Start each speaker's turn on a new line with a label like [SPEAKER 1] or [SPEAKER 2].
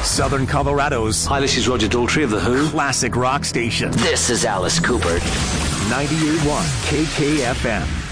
[SPEAKER 1] Southern Colorado's
[SPEAKER 2] Hi, this is Roger Daltrey of The Who.
[SPEAKER 1] classic rock station.
[SPEAKER 3] This is Alice Cooper.
[SPEAKER 1] 98.1 KKFM.